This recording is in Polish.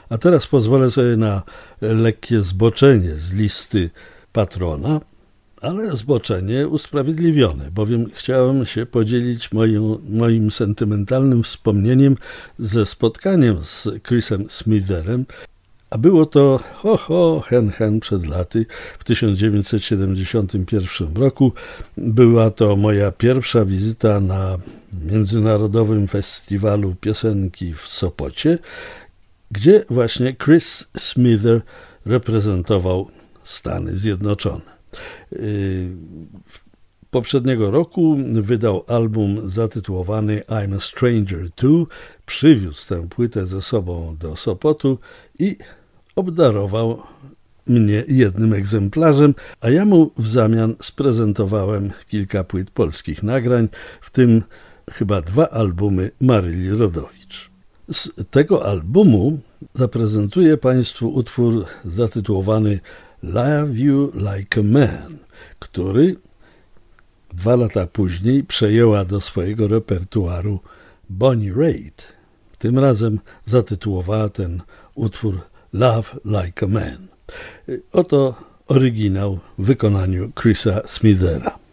A teraz pozwolę sobie na lekkie zboczenie z listy patrona, ale zboczenie usprawiedliwione, bowiem chciałem się podzielić moim sentymentalnym wspomnieniem ze spotkaniem z Chrisem Smitherem, a było to hen przed laty, w 1971 roku. Była to moja pierwsza wizyta na Międzynarodowym Festiwalu Piosenki w Sopocie, gdzie właśnie Chris Smither reprezentował Stany Zjednoczone. Poprzedniego roku wydał album zatytułowany I'm a Stranger Too, przywiózł tę płytę ze sobą do Sopotu i obdarował mnie jednym egzemplarzem, a ja mu w zamian sprezentowałem kilka płyt polskich nagrań, w tym chyba 2 albumy Maryli Rodowicz. Z tego albumu zaprezentuję Państwu utwór zatytułowany Love You Like a Man, który 2 lata później przejęła do swojego repertuaru Bonnie Raitt. Tym razem zatytułowała ten utwór Love Like a Man. Oto oryginał w wykonaniu Chrisa Smithera.